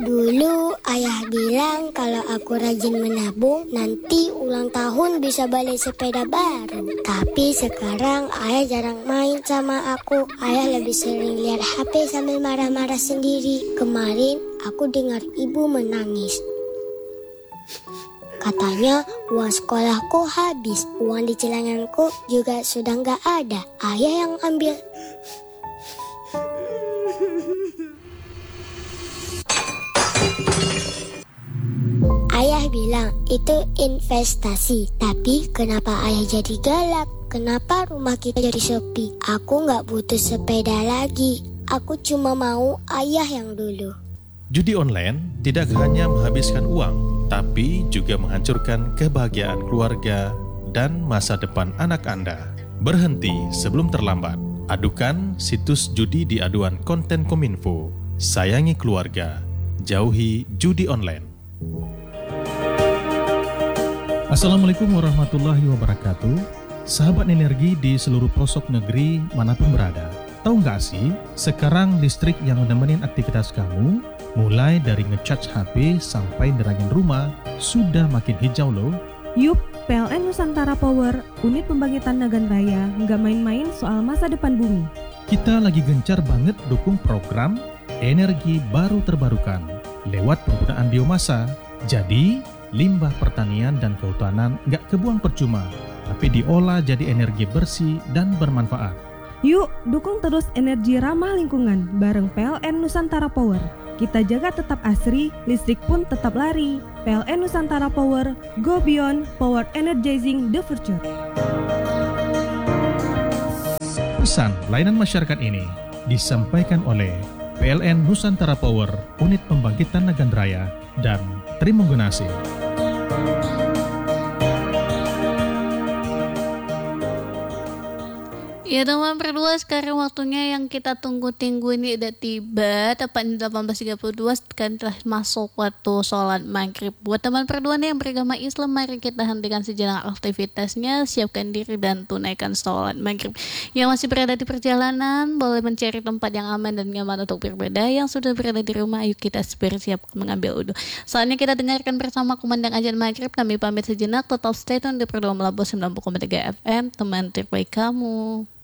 Dulu ayah bilang kalau aku rajin menabung, nanti ulang tahun bisa beli sepeda baru. Tapi sekarang ayah jarang main sama aku. Ayah lebih sering lihat HP sambil marah-marah sendiri. Kemarin aku dengar ibu menangis. Katanya uang sekolahku habis, uang di celananku juga sudah nggak ada. Ayah yang ambil. Ayah bilang itu investasi. Tapi kenapa ayah jadi galak? Kenapa rumah kita jadi sepi? Aku nggak butuh sepeda lagi. Aku cuma mau ayah yang dulu. Judi online tidak hanya menghabiskan uang, tapi juga menghancurkan kebahagiaan keluarga dan masa depan anak Anda. Berhenti sebelum terlambat. Adukan situs judi di aduan konten Kominfo. Sayangi keluarga, jauhi judi online. Assalamualaikum warahmatullahi wabarakatuh. Sahabat energi di seluruh pelosok negeri manapun berada. Tahu nggak sih, sekarang listrik yang menemenin aktivitas kamu, mulai dari ngecharge HP sampai nerangin rumah, sudah makin hijau loh. Yup, PLN Nusantara Power, unit pembangkitan Nagan Raya, nggak main-main soal masa depan bumi. Kita lagi gencar banget dukung program energi baru terbarukan lewat penggunaan biomasa. Jadi, limbah pertanian dan kehutanan nggak kebuang percuma, tapi diolah jadi energi bersih dan bermanfaat. Yuk, dukung terus energi ramah lingkungan bareng PLN Nusantara Power. Kita jaga tetap asri, listrik pun tetap lari. PLN Nusantara Power, go beyond, power energizing the future. Pesan layanan masyarakat ini disampaikan oleh PLN Nusantara Power, unit pembangkitan Nagan Raya, dan Trimenggunasi. Ya teman berdua, sekarang waktunya yang kita tunggu-tunggu ini udah tiba. Tepatnya 18.32 kan telah masuk waktu sholat maghrib. Buat teman berdua nih yang beragama Islam, mari kita hentikan sejenak aktivitasnya, siapkan diri dan tunaikan sholat maghrib. Yang masih berada di perjalanan, boleh mencari tempat yang aman dan nyaman untuk beribadah. Yang sudah berada di rumah, ayo kita bersiap mengambil wudhu. Saatnya kita dengarkan bersama kumandang azan maghrib. Kami pamit sejenak, tetap stay tune di Perdoa Melabuh 90,3 FM, teman terbaik kamu.